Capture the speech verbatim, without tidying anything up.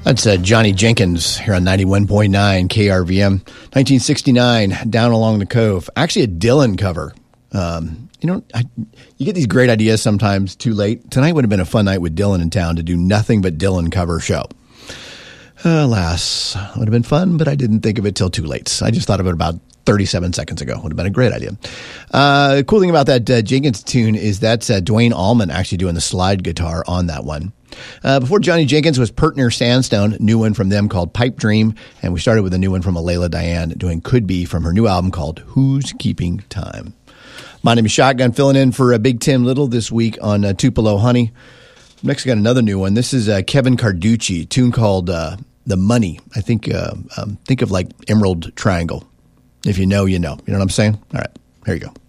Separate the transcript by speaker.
Speaker 1: That's uh, Johnny Jenkins here on ninety-one point nine K R V M. nineteen sixty-nine, Down Along the Cove. Actually a Dylan cover. Um, you know, I, you get these great ideas sometimes too late. Tonight would have been a fun night with Dylan in town to do nothing but Dylan cover show. Alas, it would have been fun, but I didn't think of it till too late. I just thought of it about thirty-seven seconds ago. Would have been a great idea. Uh, the cool thing about that uh, Jenkins tune is that's uh, Dwayne Allman actually doing the slide guitar on that one. Uh, before Johnny Jenkins was Pertner Sandstone, new one from them called Pipe Dream, and we started with a new one from Alayla Diane doing Could Be from her new album called Who's Keeping Time. My name is Shotgun, filling in for uh, Big Tim Little this week on uh, Tupelo Honey. Next, I got another new one. This is uh, Kevin Carducci, a tune called uh, The Money. I think uh, um, think of like Emerald Triangle. If you know, you know. You know what I'm saying? All right, here you go.